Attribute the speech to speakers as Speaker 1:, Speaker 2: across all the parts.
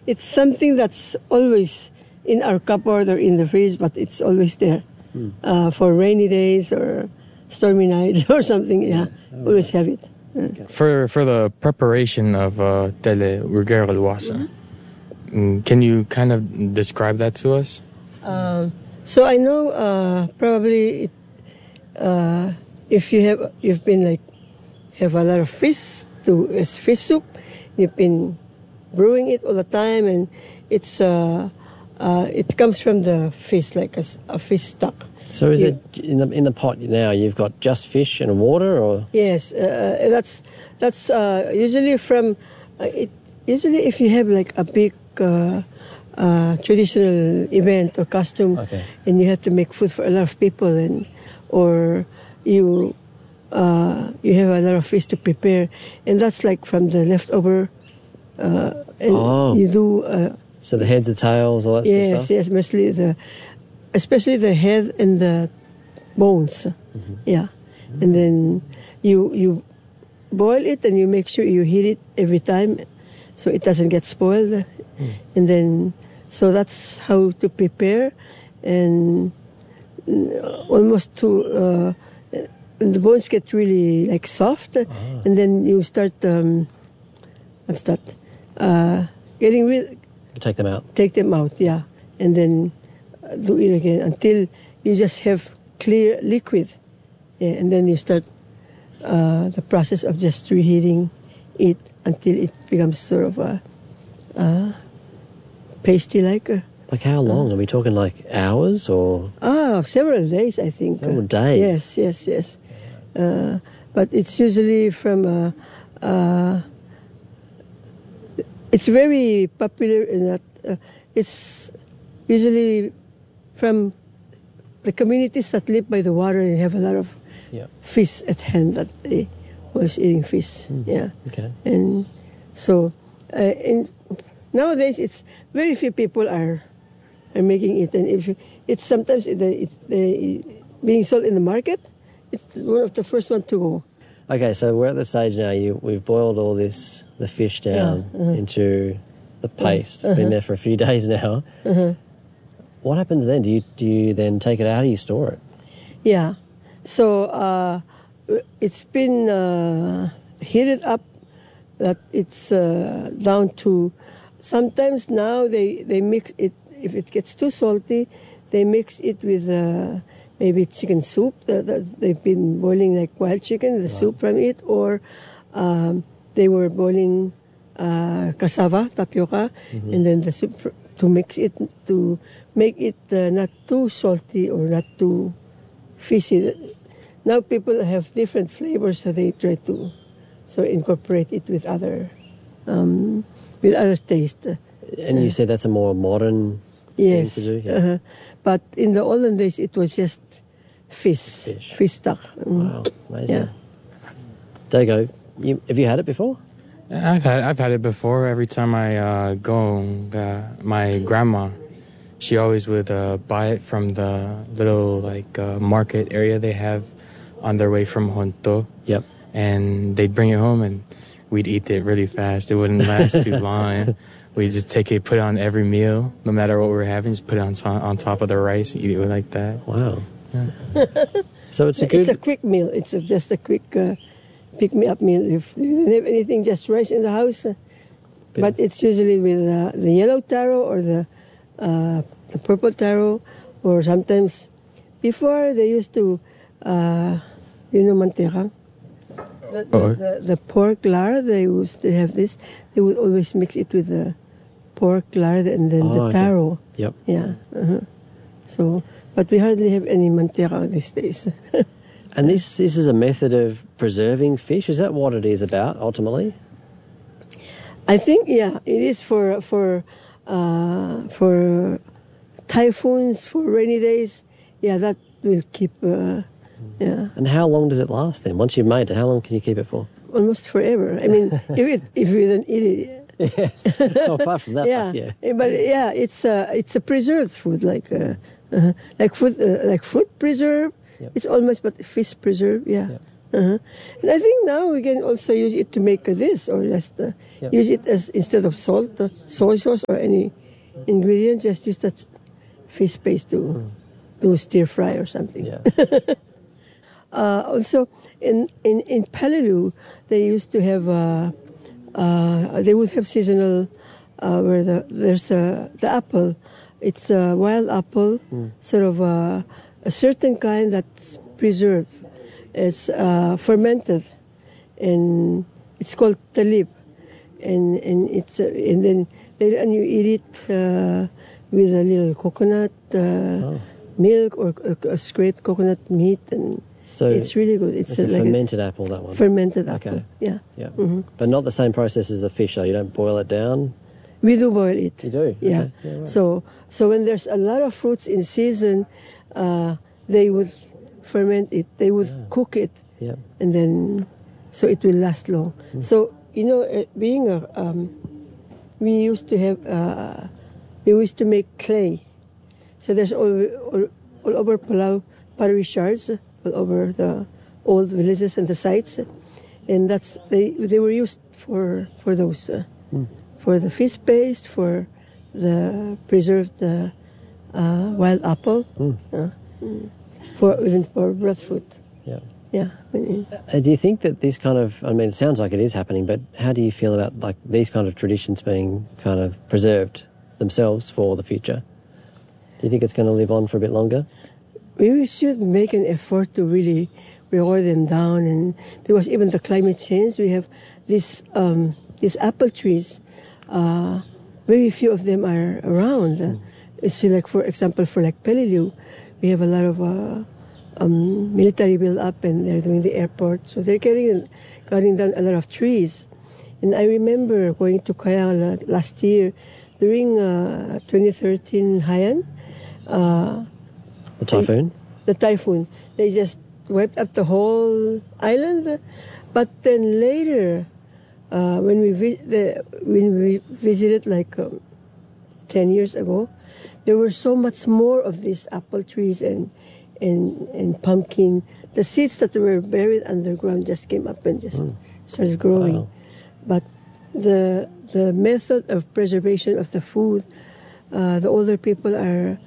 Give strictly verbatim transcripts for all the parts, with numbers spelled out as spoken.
Speaker 1: it's something that's always in our cupboard or in the fridge, but it's always there mm. uh, for rainy days or stormy nights or something. Yeah, yeah. Always have it. Yeah.
Speaker 2: For for the preparation of uh, tele urger luasa, mm-hmm. can you kind of describe that to us?
Speaker 1: Um, so I know uh, probably it, uh, if you have you've been like have a lot of fish to as fish soup, you've been brewing it all the time, and it's uh, uh, it comes from the fish like a, a fish stock.
Speaker 3: So is
Speaker 1: you,
Speaker 3: it in the in the pot now? You've got just fish and water, or
Speaker 1: yes, uh, that's that's uh, usually from uh, it. Usually, if you have like a big uh, uh, traditional event or costume,
Speaker 3: okay.
Speaker 1: and you have to make food for a lot of people, and or you uh, you have a lot of fish to prepare, and that's like from the leftover. Uh, and
Speaker 3: oh.
Speaker 1: you do. Uh,
Speaker 3: so the heads, the tails, all that
Speaker 1: yes,
Speaker 3: stuff.
Speaker 1: Yes, yes, mostly the. Especially the head and the bones, mm-hmm. yeah, mm-hmm. and then you you boil it and you make sure you heat it every time, so it doesn't get spoiled, mm. and then so that's how to prepare, and almost to uh, the bones get really like soft, ah. and then you start um, what's that? Uh, getting rid.
Speaker 3: You take them out.
Speaker 1: Take them out, yeah, and then. Do it again until you just have clear liquid, yeah, and then you start uh, the process of just reheating it until it becomes sort of a uh, pasty like. A,
Speaker 3: like how long? Uh, Are we talking like hours or?
Speaker 1: Ah, several days, I think.
Speaker 3: Several days.
Speaker 1: Yes, yes, yes. Uh, but it's usually from. Uh, uh, it's very popular in that. Uh, it's usually. From the communities that live by the water and have a lot of
Speaker 3: yeah.
Speaker 1: fish at hand that they was eating fish.
Speaker 3: Mm.
Speaker 1: Yeah.
Speaker 3: Okay.
Speaker 1: And so, uh, in nowadays it's very few people are are making it, and if you, it's sometimes it, it, it, being sold in the market, it's one of the first one to go.
Speaker 3: Okay, so we're at the stage now. You we've boiled all this the fish down yeah. uh-huh. into the paste. Uh-huh. Been there for a few days now.
Speaker 1: Uh-huh.
Speaker 3: What happens then? Do you do you then take it out? How do you store it?
Speaker 1: Yeah, so uh, it's been uh, heated up that it's uh, down to. Sometimes now they, they mix it. If it gets too salty, they mix it with uh, maybe chicken soup that, that they've been boiling like wild chicken, the wow. soup from it, or um, they were boiling uh, cassava tapioca, mm-hmm. and then the soup to mix it to. Make it uh, not too salty or not too fishy. Now people have different flavors, so they try to so incorporate it with other um, with other taste.
Speaker 3: And you uh, said that's a more modern
Speaker 1: yes,
Speaker 3: thing to do? Yeah.
Speaker 1: Uh-huh. But in the olden days, it was just fish, fish, fish stock.
Speaker 3: Mm. Wow, amazing. Yeah. Dago, you, have you had it before?
Speaker 2: I've had I've had it before. Every time I uh, go, uh, my grandma. She always would uh, buy it from the little like uh, market area they have on their way from Honto.
Speaker 3: Yep.
Speaker 2: And they'd bring it home and we'd eat it really fast. It wouldn't last too long. We'd just take it, put it on every meal, no matter what we were having, just put it on, to- on top of the rice, eat it like that.
Speaker 3: Wow. Yeah. So it's a good...
Speaker 1: It's a quick meal. It's a, just a quick uh, pick-me-up meal. If you don't have anything, just rice in the house. Uh, but it's usually with uh, the yellow taro or the... Uh, the purple taro, or sometimes before they used to, uh, you know, manteca, the, the, the, the pork lard. They used to have this. They would always mix it with the pork lard and then oh, the taro.
Speaker 3: Okay. Yep.
Speaker 1: Yeah. Uh-huh. So, but we hardly have any manteca these days.
Speaker 3: And this this is a method of preserving fish. Is that what it is about ultimately?
Speaker 1: I think yeah, it is for for. Uh, for typhoons, for rainy days, yeah, that will keep, uh, yeah.
Speaker 3: And how long does it last then? Once you've made it, how long can you keep it for?
Speaker 1: Almost forever. I mean, if it, if you don't eat
Speaker 3: it. Yes. Well, apart from that,
Speaker 1: yeah.
Speaker 3: yeah.
Speaker 1: But yeah, it's a it's a preserved food, like uh, uh, like food uh, like fruit preserve.
Speaker 3: Yep.
Speaker 1: It's almost but fish preserve, yeah.
Speaker 3: Yep.
Speaker 1: Uh-huh. And I think now we can also use it to make uh, this, or just uh,
Speaker 3: Yep.
Speaker 1: use it as instead of salt, uh, soy sauce, or any ingredient. Just use that fish paste to
Speaker 3: Mm.
Speaker 1: do stir fry or something.
Speaker 3: Yeah.
Speaker 1: Uh, also, in in in Peleliu, they used to have uh, uh, they would have seasonal uh, where the there's a, the apple. It's a wild apple, sort of a, a certain kind that's preserved. It's uh, fermented, and it's called talib, and and it's uh, and then later on you eat it uh, with a little coconut uh,
Speaker 3: Oh.
Speaker 1: milk or, or, or scraped coconut meat, and
Speaker 3: So
Speaker 1: it's really good. It's,
Speaker 3: it's a
Speaker 1: uh, like
Speaker 3: fermented apple, that one.
Speaker 1: a fermented
Speaker 3: Okay.
Speaker 1: apple. Yeah,
Speaker 3: Yeah.
Speaker 1: Mhm.
Speaker 3: But not the same process as the fish, though. You don't boil it down.
Speaker 1: we do boil it.
Speaker 3: You do?
Speaker 1: Yeah.
Speaker 3: Okay. Yeah, right.
Speaker 1: So so when there's a lot of fruits in season, uh, they would ferment it. They would cook it,
Speaker 3: Yeah.
Speaker 1: and then so it will last long.
Speaker 3: Hmm.
Speaker 1: So you know, uh, being a um, we used to have uh, we used to make clay. So there's all all, all over Palau pottery shards all over the old villages and the sites, and that's they they were used for for those uh, for the fish paste, for the preserved uh, uh, wild apple, uh, mm, for even for breadfruit.
Speaker 3: Yeah.
Speaker 1: Yeah. I mean,
Speaker 3: Uh, do you think that this kind of, I mean, it sounds like it is happening, but how do you feel about like these kind of traditions being kind of preserved themselves for the future? Do you think it's going to live on for a bit longer?
Speaker 1: we should make an effort to really reward them down, and because even the climate change, we have these um, these apple trees. Uh, very few of them are around. Uh, it's like, for example, for like Peleliu, we have a lot of uh, um, military build up, and they're doing the airport, so they're cutting cutting down a lot of trees. And I remember going to Kayala last year during uh, twenty thirteen Haiyan. Uh,
Speaker 3: The typhoon?
Speaker 1: the typhoon. They just wiped up the whole island. But then later, uh, when we vi- the, when we visited like um, ten years ago, there were so much more of these apple trees and and and pumpkin. The seeds that were buried underground just came up and just started growing.
Speaker 3: Wow.
Speaker 1: But the the method of preservation of the food, uh, the older people are.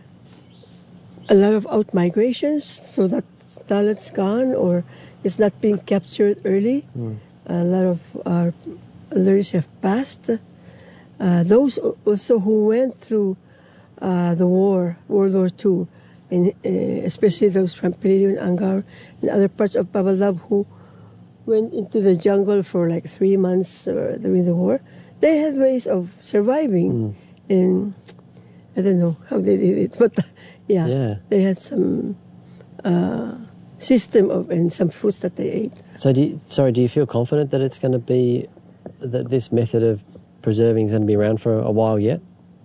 Speaker 1: A lot of out migrations, so that talent's gone or it's not being captured early. A lot of our elders have passed. Uh, those also who went through uh, the war, World War Two, and uh, especially those from Peleliu and Angaur and other parts of Babalab who went into the jungle for like three months uh, during the war, they had ways of surviving. And I don't know how they did it, but yeah,
Speaker 3: Yeah.
Speaker 1: they had some uh, system of and some fruits that they ate.
Speaker 3: So do you, sorry, do you feel confident that it's going to be, that this method of preserving is going to be around for a while yet?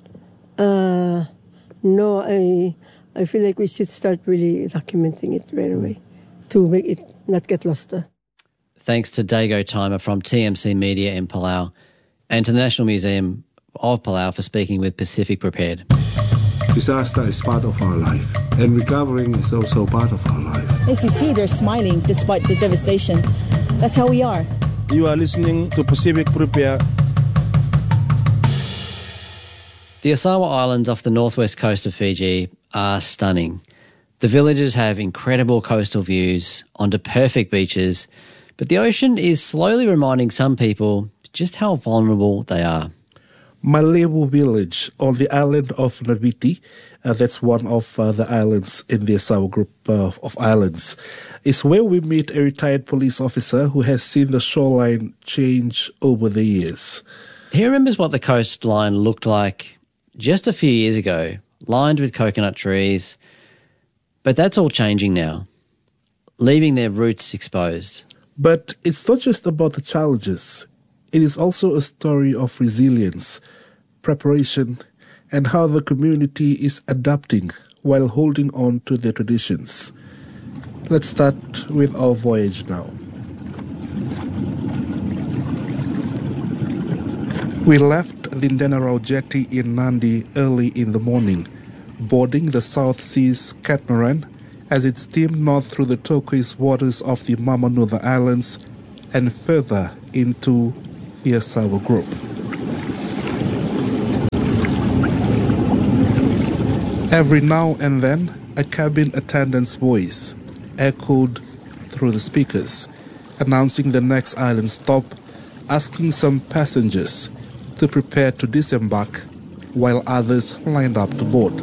Speaker 1: Uh, no, I I feel like we should start really documenting it right away to make it not get lost. Uh.
Speaker 3: Thanks to Dago Timer from T M C Media in Palau and to the National Museum of Palau for speaking with Pacific Prepared.
Speaker 4: Disaster is part of our life, and recovering is also part of our life.
Speaker 5: As you see, they're smiling despite the devastation. That's how we are.
Speaker 6: You are listening to Pacific Prepare.
Speaker 3: The Osawa Islands off the northwest coast of Fiji are stunning. The villages have incredible coastal views onto perfect beaches, but the ocean is slowly reminding some people just how vulnerable they are.
Speaker 4: Malebu village on the island of Naviti, uh, that's one of uh, the islands in the Osawa group uh, of islands, is where we meet a retired police officer who has seen the shoreline change over the years.
Speaker 3: He remembers what the coastline looked like just a few years ago, lined with coconut trees, but that's all changing now, leaving their roots exposed.
Speaker 4: But it's not just about the challenges. It is also a story of resilience, preparation, and how the community is adapting while holding on to their traditions. Let's start with our voyage now. We left Lindenarau Jetty in Nandi early in the morning, boarding the South Seas catamaran as it steamed north through the turquoise waters of the Mamanuca Islands and further into the Asawa Group. Every now and then, a cabin attendant's voice echoed through the speakers, announcing the next island stop, asking some passengers to prepare to disembark while others lined up to board.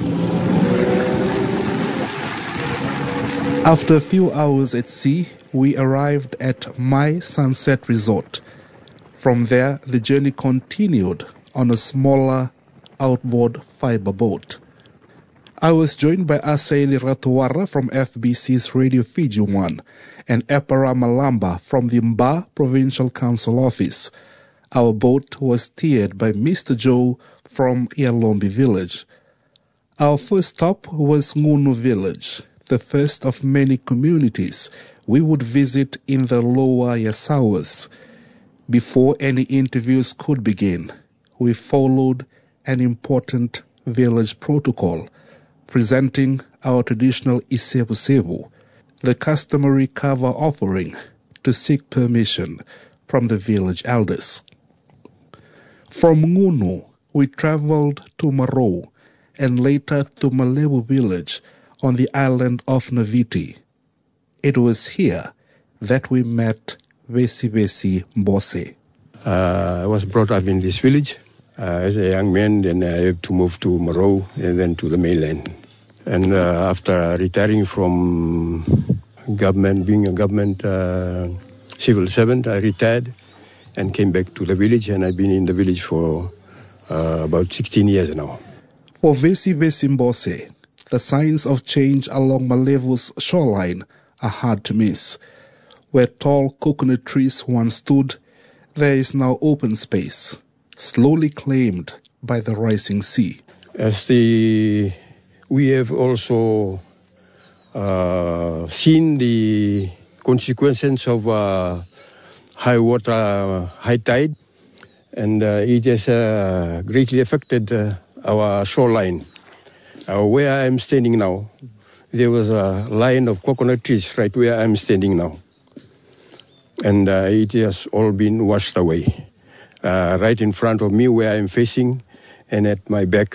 Speaker 4: After a few hours at sea, we arrived at Mai Sunset Resort. From there, the journey continued on a smaller outboard fiber boat. I was joined by Asaeli Ratuara from F B C's Radio Fiji one and Epara Malamba from the Mba Provincial Council Office. Our boat was steered by Mister Joe from Ialombi Village. Our first stop was Ngunu Village, the first of many communities we would visit in the lower Yasawas. Before any interviews could begin, we followed an important village protocol, presenting our traditional isebu-sebu, the customary cover offering, to seek permission from the village elders. From Ngunu, we traveled to Marou and later to Malebu village on the island of Naviti. It was here that we met Vesi Vesi Mbose.
Speaker 7: Uh, I was brought up in this village. Uh, as a young man, then I had to move to Marou and then to the mainland. And uh, after retiring from government, being a government uh, civil servant, I retired and came back to the village, and I've been in the village for uh, about sixteen years now.
Speaker 4: For Vesi Vesi Mbose, the signs of change along Malevu's shoreline are hard to miss. Where tall coconut trees once stood, there is now open space, slowly claimed by the rising sea.
Speaker 7: As the we have also uh, seen the consequences of uh, high water, high tide, and uh, it has uh, greatly affected uh, our shoreline. Uh, where I am standing now, there was a line of coconut trees right where I am standing now. And uh, it has all been washed away. Uh, right in front of me where I am facing, and at my back,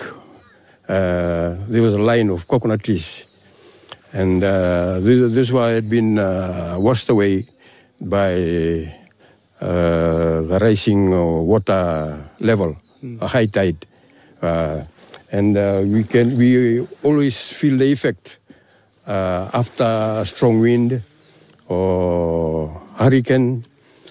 Speaker 7: uh, there was a line of coconut trees. And uh, this, this one had been uh, washed away by uh, the rising uh, water level, mm. a high tide. Uh, and uh, we can we always feel the effect uh, after a strong wind or hurricane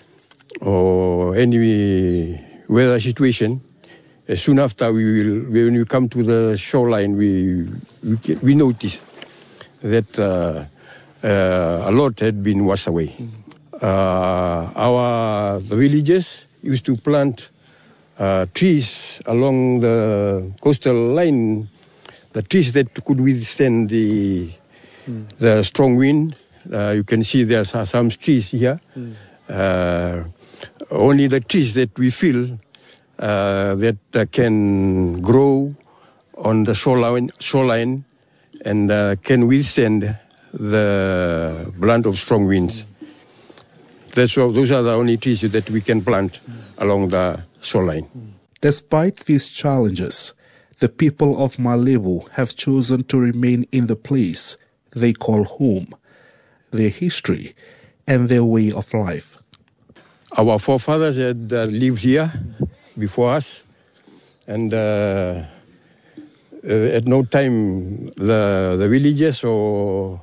Speaker 7: or any weather situation. As soon after we will, when we come to the shoreline, we we, can, we notice that uh, uh, a lot had been washed away. Mm-hmm. Uh, our the villages used to plant uh, trees along the coastal line, the trees that could withstand the mm. the strong wind. Uh, you can see there are some trees here. Mm. Uh, only the trees that we feel uh, that uh, can grow on the shoreline, shoreline and uh, can withstand the brunt of strong winds. That's all, those are the only trees that we can plant mm. along the shoreline.
Speaker 4: Despite these challenges, the people of Malevu have chosen to remain in the place they call home, their history, and their way of life.
Speaker 7: Our forefathers had uh, lived here before us, and uh, uh, at no time the, the villagers or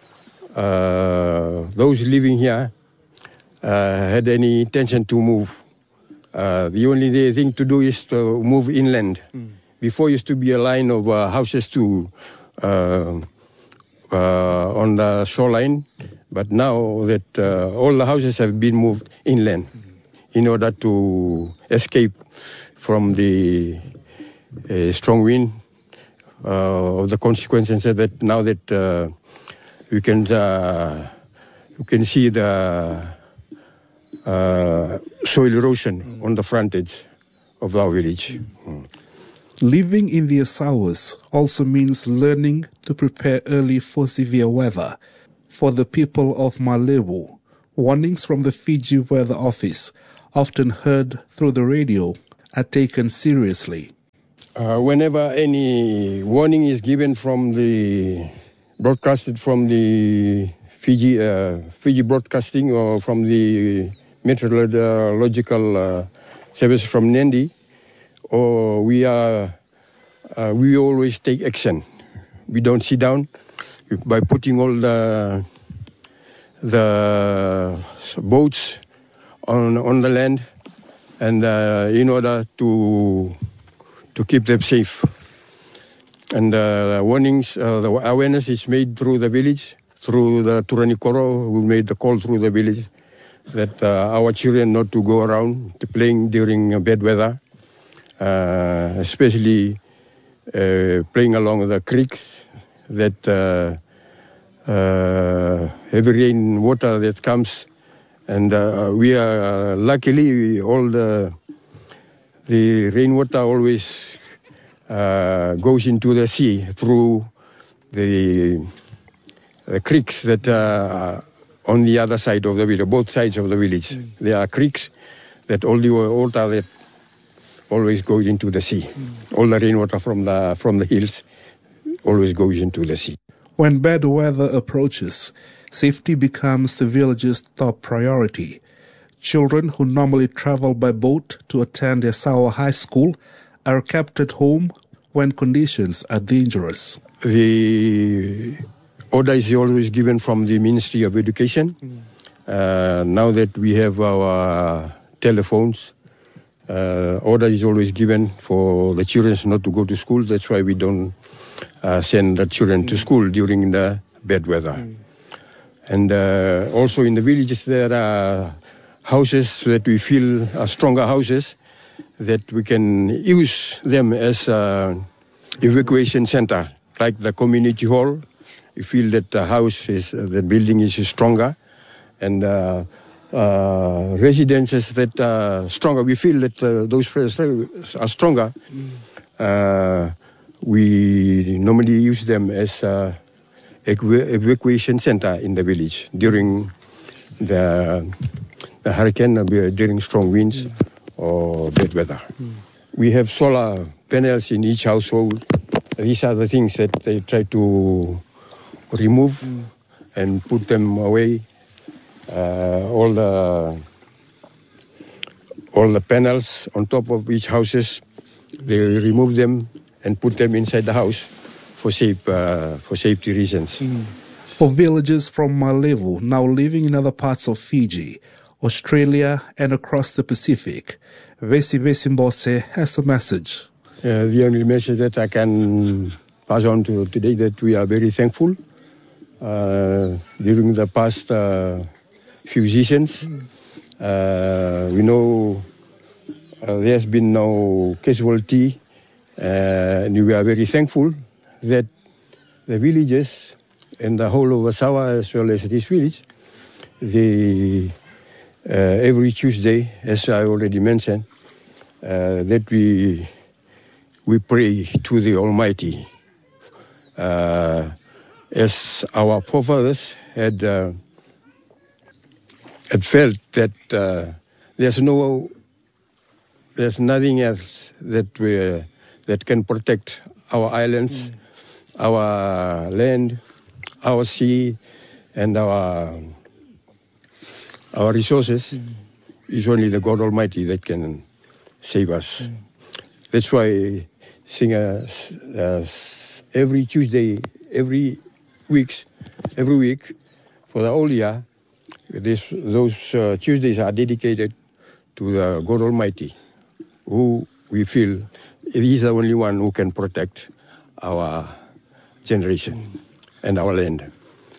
Speaker 7: uh, those living here uh, had any intention to move. Uh, the only thing to do is to move inland. Mm. Before used to be a line of uh, houses to uh, uh, on the shoreline, but now that uh, all the houses have been moved inland mm-hmm. in order to escape from the uh, strong wind uh, of the consequences that now that uh, you can uh, you can see the uh, soil erosion mm-hmm. on the frontage of our village. Mm.
Speaker 4: Living in the Azores also means learning to prepare early for severe weather. For the people of Malewu, warnings from the Fiji Weather Office, often heard through the radio, are taken seriously.
Speaker 7: Uh, whenever any warning is given from the broadcasted from the Fiji uh, Fiji Broadcasting or from the meteorological uh, service from Nandi, or we are uh, we always take action. We don't sit down by putting all the the boats on on the land, and uh, in order to to keep them safe. And uh, warnings, uh, the awareness is made through the village, through the Turanikoro, who made the call through the village that uh, our children not to go around to playing during uh, bad weather, uh, especially uh, playing along the creeks, that uh, uh, heavy rain water that comes. And uh, we are, uh, luckily, all the, the rainwater always uh, goes into the sea through the, the creeks that are on the other side of the village, both sides of the village. Mm. There are creeks that all the water that always goes into the sea. Mm. All the rainwater from the, from the hills always goes into the sea.
Speaker 4: When bad weather approaches, safety becomes the village's top priority. Children who normally travel by boat to attend their Sawa High School are kept at home when conditions are dangerous.
Speaker 7: The order is always given from the Ministry of Education. Mm. Uh, now that we have our telephones, uh, order is always given for the children not to go to school. That's why we don't uh, send the children mm. to school during the bad weather. Mm. And uh, also in the villages there are houses that we feel are stronger houses, that we can use them as an evacuation center, like the community hall. We feel that the house is, uh, the building is stronger, and uh, uh, residences that are stronger. We feel that uh, those are stronger. Mm. Uh, we normally use them as an evacuation center in the village during the, the hurricane, uh, during strong winds mm. or bad weather. Mm. We have solar panels in each household. These are the things that they try to remove mm. and put them away. Uh, all the all the panels on top of each houses, they remove them and put them inside the house for safe uh, for safety reasons.
Speaker 4: Mm. For villagers from Malewu now living in other parts of Fiji, Australia, and across the Pacific, Vesi Vesimbose has a message.
Speaker 7: Uh, the only message that I can pass on to today that we are very thankful. Uh, during the past uh, few seasons, mm. uh, we know uh, there has been no casualty, uh, and we are very thankful that the villages and the whole of Asawa, as well as this village, they, uh, every Tuesday, as I already mentioned, uh, that we we pray to the Almighty. Uh, as our forefathers had, uh, had felt that uh, there's no, there's nothing else that we, that can protect our islands, mm. our land, our sea, and our our resources. Mm. It's only the God Almighty that can save us. Mm. That's why sing uh, uh, every Tuesday, every weeks, every week, for the whole year, this, those uh, Tuesdays are dedicated to the God Almighty, who we feel He is the only one who can protect our generation and our land.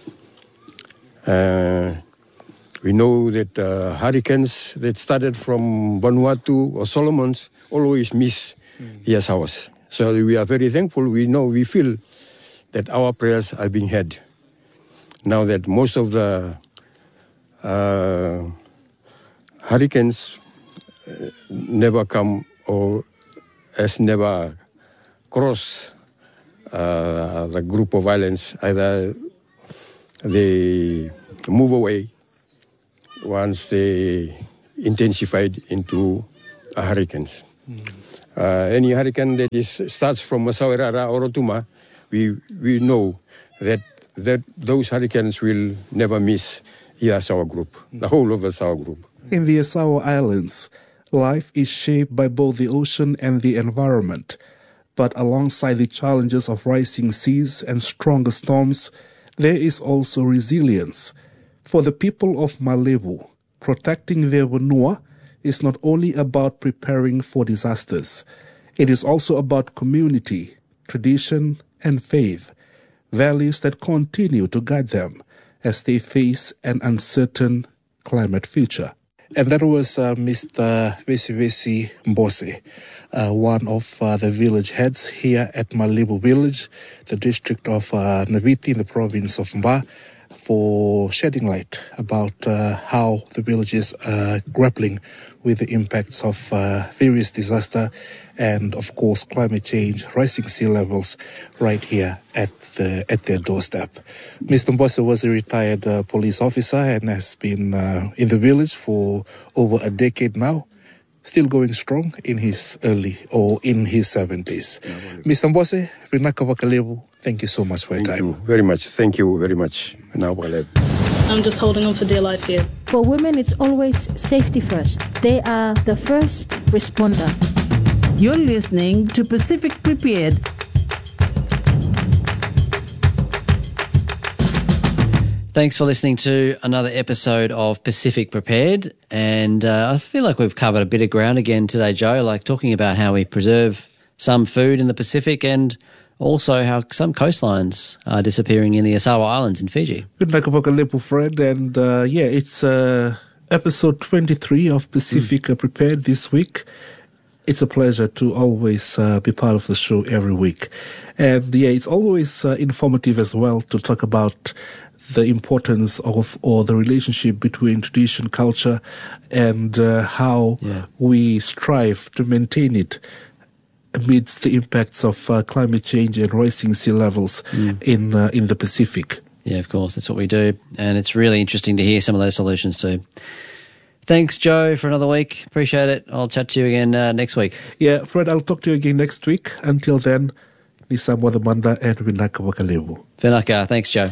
Speaker 7: Uh, we know that uh, hurricanes that started from Vanuatu or Solomons always miss mm. the Azores. So we are very thankful. We know, we feel that our prayers are being heard. Now that most of the uh, hurricanes uh, never come or has never cross uh, the group of islands, either they move away once they intensified into uh, hurricanes. Mm. Uh, any hurricane that is starts from Masawerara or Rotuma, we we know that that those hurricanes will never miss the Asawa group, mm. the whole of the Asawa group.
Speaker 4: In the Asawa Islands, life is shaped by both the ocean and the environment. But alongside the challenges of rising seas and stronger storms, there is also resilience. For the people of Malebu, protecting their Vanua is not only about preparing for disasters. It is also about community, tradition, and faith, values that continue to guide them as they face an uncertain climate future. And that was uh, Mister Vesivesi Mbose, uh, one of uh, the village heads here at Malebu Village, the district of uh, Naviti in the province of Mba, for shedding light about uh, how the village is uh, grappling with the impacts of uh, various disaster and, of course, climate change, rising sea levels right here at the at their doorstep. Mister Mbose was a retired uh, police officer and has been uh, in the village for over a decade now, still going strong in his early or in his seventies. Mister Mbose, Rinaka Wakalebu, thank you so much for your
Speaker 7: Thank
Speaker 4: time.
Speaker 7: you very much. Thank you very much.
Speaker 8: I'm just holding on for dear life here.
Speaker 5: For women, it's always safety first. They are the first responder.
Speaker 9: You're listening to Pacific Prepared.
Speaker 3: Thanks for listening to another episode of Pacific Prepared. And uh, I feel like we've covered a bit of ground again today, Joe, like talking about how we preserve some food in the Pacific and also how some coastlines are disappearing in the Asawa Islands in Fiji.
Speaker 4: Good night, Kapokalepu, Fred. And uh, yeah, it's uh, episode twenty-three of Pacific mm. Prepared this week. It's a pleasure to always uh, be part of the show every week. And yeah, it's always uh, informative as well to talk about the importance of or the relationship between tradition, culture, and uh, how yeah. we strive to maintain it amidst the impacts of uh, climate change and rising sea levels mm. in uh, in the Pacific.
Speaker 3: Yeah, of course, that's what we do. And it's really interesting to hear some of those solutions too. Thanks, Joe, for another week. Appreciate it. I'll chat to you again uh, next week.
Speaker 4: Yeah, Fred, I'll talk to you again next week. Until then, Nisamo the Manda and Winaka Wakalewu.
Speaker 3: Whenaka. Thanks, Joe.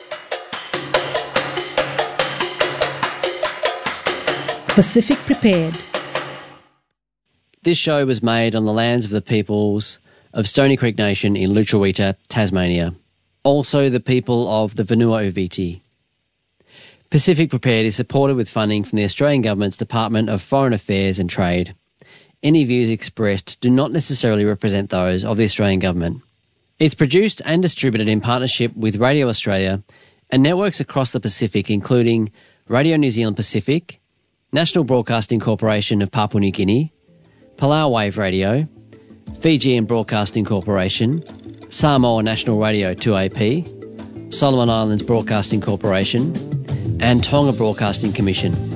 Speaker 9: Pacific Prepared.
Speaker 3: This show was made on the lands of the peoples of Stony Creek Nation in Lutruwita, Tasmania. Also the people of the Vanua Uviti. Pacific Prepared is supported with funding from the Australian Government's Department of Foreign Affairs and Trade. Any views expressed do not necessarily represent those of the Australian Government. It's produced and distributed in partnership with Radio Australia and networks across the Pacific, including Radio New Zealand Pacific, National Broadcasting Corporation of Papua New Guinea, Palau Wave Radio, Fijian Broadcasting Corporation, Samoa National Radio two A P, Solomon Islands Broadcasting Corporation, and Tonga Broadcasting Commission.